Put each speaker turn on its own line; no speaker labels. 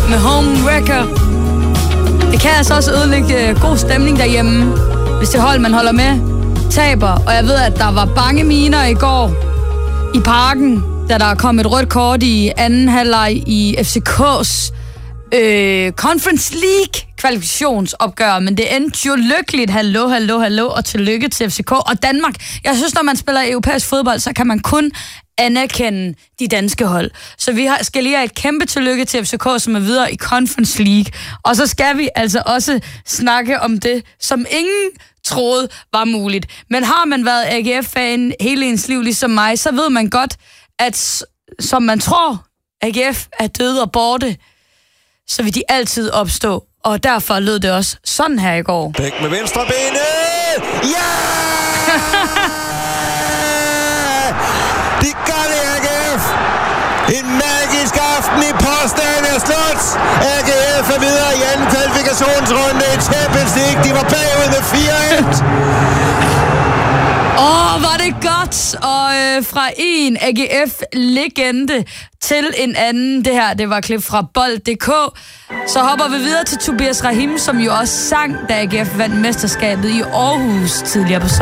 med Homewrecker. Det kan altså også ødelægge god stemning derhjemme, hvis det hold, man holder med, taber. Og jeg ved, at der var bange miner i går i parken, da der kom et rødt kort i anden halvleg i FCK's Conference League kvalifikationsopgør, men det endte jo lykkeligt. Hallo, og tillykke til FCK og Danmark. Jeg synes, når man spiller europæisk fodbold, så kan man kun anerkende de danske hold. Så vi skal lige have et kæmpe tillykke til FCK, som er videre i Conference League. Og så skal vi altså også snakke om det, som ingen troede var muligt. Men har man været AGF-fan hele ens liv ligesom mig, så ved man godt, at som man tror, AGF er døde og borte, så vil de altid opstå. Og derfor lød det også sådan her i går.
Bæk med venstre benet! Ja! De gør det, AGF! En magisk aften i påstaden er slut! AGF er videre i anden kvalifikationsrunde i Champions League. De var bagud med 4-1.
Var det godt, og fra en AGF-legende til en anden. Det her, det var klip fra Bold.dk. Så hopper vi videre til Tobias Rahim, som jo også sang, da AGF vandt mesterskabet i Aarhus tidligere på